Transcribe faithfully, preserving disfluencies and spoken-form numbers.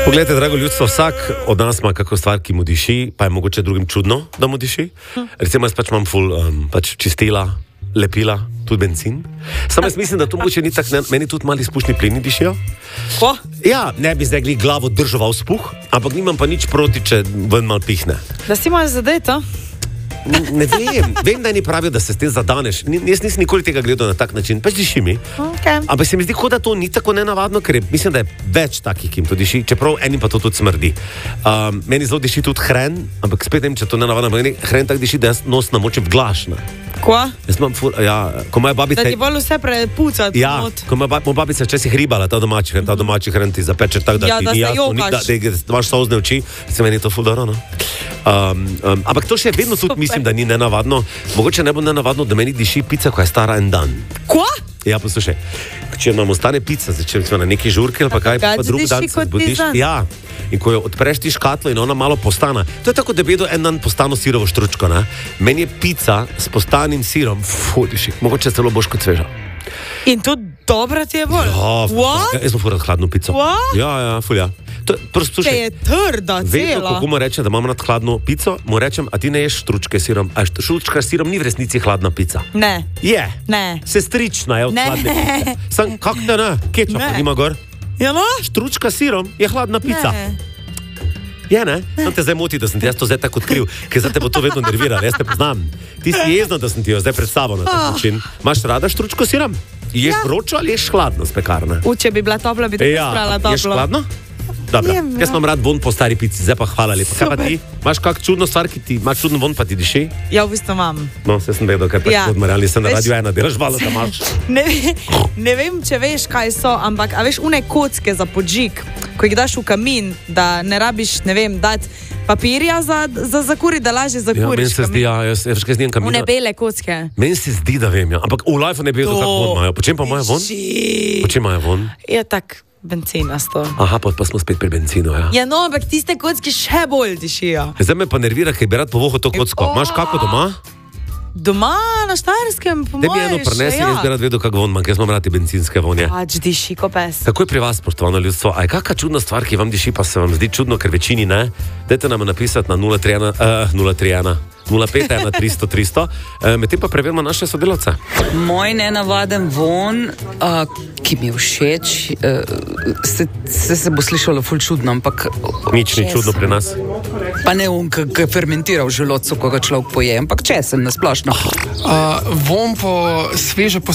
Poglejte, drago ljudstvo, vsak od nas ima kako stvar, ki mu diši, pa je mogoče drugim čudno, da mu diši. Recimo, jaz pač imam ful um, pač čistila, lepila, tudi benzin. Samo jaz mislim, da to mogoče ni tako, meni tudi mali izpušni plini dišijo. Ko? Ja, ne bi zdaj glavo držal spuh, ampak nimam pa nič proti, če ven mal pihne. Da si imaš zadeto? Ne vem, vem, da ni pravijo, da se s tem zadaneš. Ni, jaz nisem nikoli tega gledal na tak način, pač diši mi. Okay. Ampak se mi zdi, kot da to ni tako nenavadno, ker je, mislim, da je več takih, ki jim to diši, čeprav enim pa to tudi smrdi. Um, meni zelo diši tudi hren, ampak spet ne vem, če to nenavadno, ampak hren tak diši, da jaz nos namočim v glašna. Ko? Jaz imam ful, ja, ko moja babica... Da ti bolj vse prepucati. Ja, not. Ko moja babica včasih ribala, ta domači, ta domači hren ti zapeče tak, da ja, ti da ni jasno, ni, da, da, da imaš solzne oči, se meni je to ful dobro, no? Um, um, ampak to še vedno tudi mislim, da ni nenavadno. Mogoče ne bo nenavadno, da meni diši pica, ko je stara en dan. Ko? Ja, poslušaj, če nam ostane pica, če smo na neki žurki ali pa kaj, pa drug dan se zbudiš. Ja, in ko jo odpreš ti škatlo in ona malo postane. To je tako, da bi jedel en dan postano sirovo štručko, ne? Meni je pica s postanim sirom, fu, diši, mogoče celo boš kot sveža. In to dobra ti je bolj? Ja, What? Jaz bom furat hladno pico. What? Ja, ja, fulja. To, prosto, če je trda, cela. Vedno, ko mu rečem, da imam rad hladno pico, mu rečem, a ti ne ješ štručke s sirom. A štručka s sirom ni v resnici hladna pica. Ne. Je. Ne. Sestrična je od ne. hladne pice. Sam, kak da ne? Kečapa nima gor. Ja, no? Štručka s sirom je hladna pica. Ne. Je, ne? Sam te zdaj moti, da sem ti jaz to zdaj tako odkril, ker zdaj te bo to vedno nerviralo, jaz te poznam. Ti si jezna, da sem ti jo zdaj predstavil na tak način. Imaš rada štručko s sirom? Ješ ja. Vročo ali ješ hladno z pekarne? U, če bi bila topla, bi te ja, sprala toplo. Ješ hladno? Dobro, Jem, jaz ja. imam rad von po stari pici, zdaj pa hvala lepa. Kaj pa ti? Imaš kak čudno stvar, ki ti ima čudno von, pa ti diši? Ja, v bistvu imam. No, se sem vedel, ker pač ja. Podmarjali sem na Radio ena, delaš valo, da imaš. Ne, ne vem, če veš, kaj so, ampak a veš, une kocke za podžig, ko jih daš v kamin, da ne rabiš, ne vem, dati papirja za, za zakuri, da lažje zakuriš. Ja, meni se zdi, ja, jaz, jaz kaj znam kamina. Une bele kocke. Meni se zdi, da vem, ja, ampak v life ne bi vedel, kako von imajo. Po čem pa imajo von? Po čem imajo von? Je tak benzinasto. Aha, pa, pa smo spet pri benzinu, ja. Ja, no, ampak tiste kocke še bolj dišijo. Zdaj me pa nervira, ker bi rad povohal to kocko. Oh. Imaš kako doma? Doma, na Štajerskem, po moje. Ne bi eno prinesel, jaz bi rad vedel, kako von ima, ker smo radi benzinske vonje. Pač diši, ko pes. Kako je pri vas, spoštovano ljudstvo? A je kakšna čudna stvar, ki vam diši, pa se vam zdi čudno, ker večini ne? Dajte nam napisati na nula tri ena, uh, nula tri ena, nula pet ena tristo tristo. Uh, Medtem pa preverimo naše sodelavce. Moj nenavaden von, uh, ki mi je všeč, uh, se, se, se bo slišalo ful čudno, ampak... Nič ni čudno pri nas. Pa ne on, ki fermentira v želodcu, ko ga človek poje, ampak česen, nasplošno. Uh, von po sveže